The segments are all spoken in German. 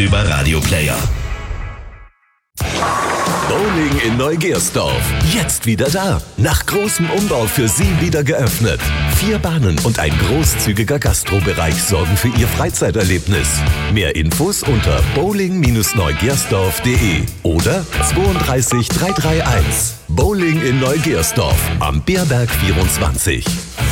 über Radio Player. Bowling in Neugersdorf. Jetzt wieder da. Nach großem Umbau für Sie wieder geöffnet. 4 Bahnen und ein großzügiger Gastrobereich sorgen für Ihr Freizeiterlebnis. Mehr Infos unter bowling-neugersdorf.de oder 32 331. Bowling in Neugersdorf am Beerberg 24.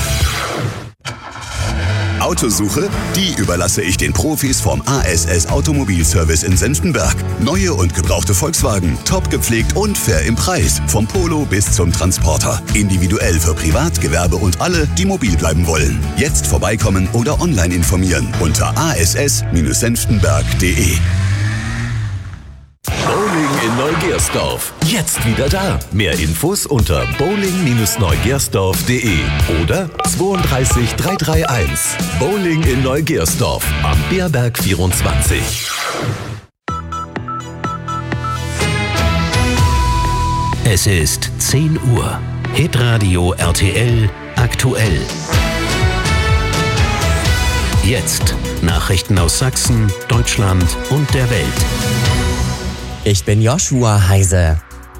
Autosuche? Die überlasse ich den Profis vom ASS Automobilservice in Senftenberg. Neue und gebrauchte Volkswagen, top gepflegt und fair im Preis. Vom Polo bis zum Transporter. Individuell für Privat, Gewerbe und alle, die mobil bleiben wollen. Jetzt vorbeikommen oder online informieren unter ass-senftenberg.de. Bowling in Neugersdorf. Jetzt wieder da. Mehr Infos unter bowling-neugersdorf.de oder 32 331. Bowling in Neugersdorf am Beerberg 24. Es ist 10 Uhr. Hitradio RTL aktuell. Jetzt Nachrichten aus Sachsen, Deutschland und der Welt. Ich bin Joshua Heise.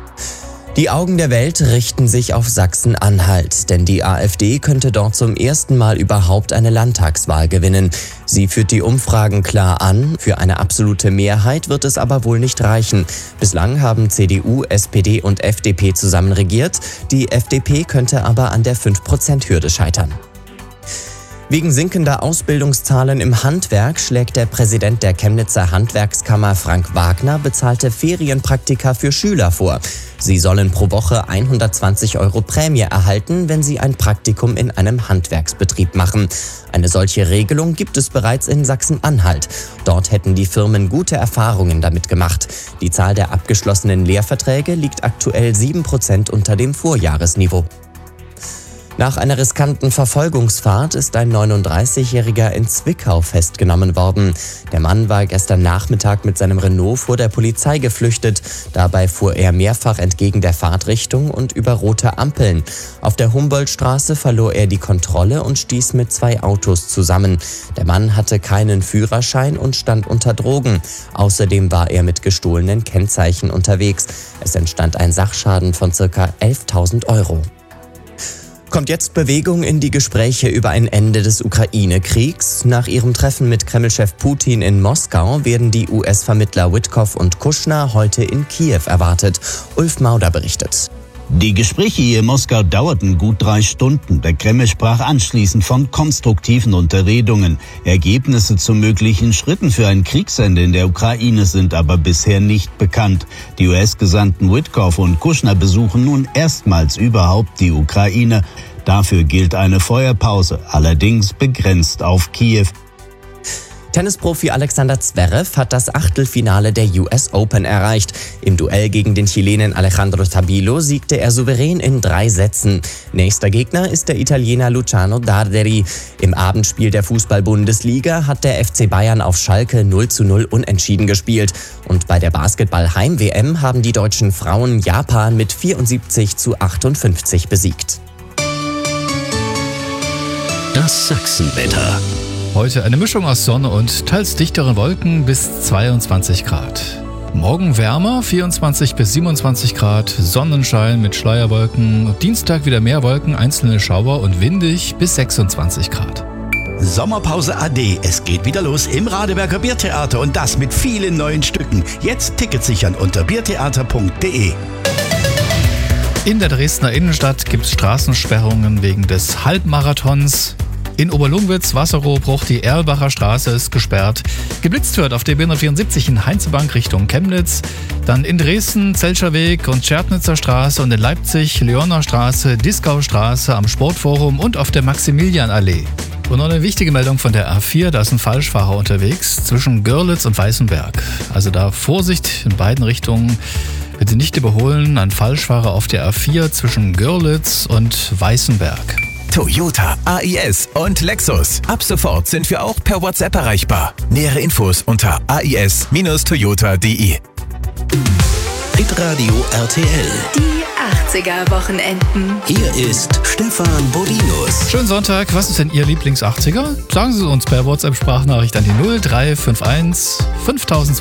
Die Augen der Welt richten sich auf Sachsen-Anhalt, denn die AfD könnte dort zum ersten Mal überhaupt eine Landtagswahl gewinnen. Sie führt die Umfragen klar an, für eine absolute Mehrheit wird es aber wohl nicht reichen. Bislang haben CDU, SPD und FDP zusammen regiert, die FDP könnte aber an der 5%-Hürde scheitern. Wegen sinkender Ausbildungszahlen im Handwerk schlägt der Präsident der Chemnitzer Handwerkskammer Frank Wagner bezahlte Ferienpraktika für Schüler vor. Sie sollen pro Woche 120 € Prämie erhalten, wenn sie ein Praktikum in einem Handwerksbetrieb machen. Eine solche Regelung gibt es bereits in Sachsen-Anhalt. Dort hätten die Firmen gute Erfahrungen damit gemacht. Die Zahl der abgeschlossenen Lehrverträge liegt aktuell 7% unter dem Vorjahresniveau. Nach einer riskanten Verfolgungsfahrt ist ein 39-Jähriger in Zwickau festgenommen worden. Der Mann war gestern Nachmittag mit seinem Renault vor der Polizei geflüchtet. Dabei fuhr er mehrfach entgegen der Fahrtrichtung und über rote Ampeln. Auf der Humboldtstraße verlor er die Kontrolle und stieß mit 2 Autos zusammen. Der Mann hatte keinen Führerschein und stand unter Drogen. Außerdem war er mit gestohlenen Kennzeichen unterwegs. Es entstand ein Sachschaden von ca. 11.000 €. Kommt jetzt Bewegung in die Gespräche über ein Ende des Ukraine-Kriegs? Nach ihrem Treffen mit Kreml-Chef Putin in Moskau werden die US-Vermittler Witkoff und Kushner heute in Kiew erwartet. Ulf Mauder berichtet. Die Gespräche hier in Moskau dauerten gut 3 Stunden. Der Kreml sprach anschließend von konstruktiven Unterredungen. Ergebnisse zu möglichen Schritten für ein Kriegsende in der Ukraine sind aber bisher nicht bekannt. Die US-Gesandten Witkoff und Kushner besuchen nun erstmals überhaupt die Ukraine. Dafür gilt eine Feuerpause, allerdings begrenzt auf Kiew. Tennisprofi Alexander Zverev hat das Achtelfinale der US Open erreicht. Im Duell gegen den Chilenen Alejandro Tabilo siegte er souverän in 3 Sätzen. Nächster Gegner ist der Italiener Luciano Darderi. Im Abendspiel der Fußball-Bundesliga hat der FC Bayern auf Schalke 0:0 unentschieden gespielt. Und bei der Basketball-Heim-WM haben die deutschen Frauen Japan mit 74:58 besiegt. Das Sachsenwetter. Heute eine Mischung aus Sonne und teils dichteren Wolken bis 22 Grad. Morgen wärmer, 24 bis 27 Grad, Sonnenschein mit Schleierwolken. Dienstag wieder mehr Wolken, einzelne Schauer und windig bis 26 Grad. Sommerpause AD. Es geht wieder los im Radeberger Biertheater und das mit vielen neuen Stücken. Jetzt Tickets sichern unter biertheater.de. In der Dresdner Innenstadt gibt es Straßensperrungen wegen des Halbmarathons. In Oberlungwitz, Wasserrohrbruch, die Erlbacher Straße ist gesperrt. Geblitzt wird auf der B174 in Heinzebank Richtung Chemnitz. Dann in Dresden, Zelscher Weg und Schärpnitzer Straße und in Leipzig, Leoner Straße, Dieskaustraße am Sportforum und auf der Maximilianallee. Und noch eine wichtige Meldung von der A4, da ist ein Falschfahrer unterwegs zwischen Görlitz und Weißenberg. Also da Vorsicht in beiden Richtungen. Bitte nicht überholen, ein Falschfahrer auf der A4 zwischen Görlitz und Weißenberg. Toyota, AIS und Lexus. Ab sofort sind wir auch per WhatsApp erreichbar. Nähere Infos unter ais-toyota.de. Hitradio RTL. Die 80er-Wochenenden. Hier ist Stefan Bodinus. Schönen Sonntag. Was ist denn Ihr Lieblings-80er? Sagen Sie uns per WhatsApp-Sprachnachricht an die 0351 5000